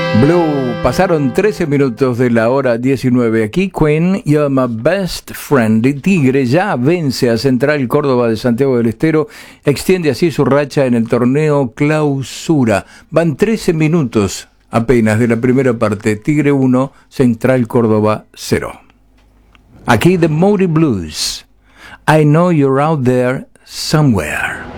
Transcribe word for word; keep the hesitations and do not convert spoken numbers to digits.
Blue, pasaron trece minutos de la hora diecinueve. Aquí Queen, You're My Best Friend. Tigre ya vence a Central Córdoba de Santiago del Estero, extiende así su racha en el torneo Clausura. Van trece minutos apenas de la primera parte. Tigre uno, Central Córdoba cero. Aquí The Moody Blues, I Know You're Out There Somewhere.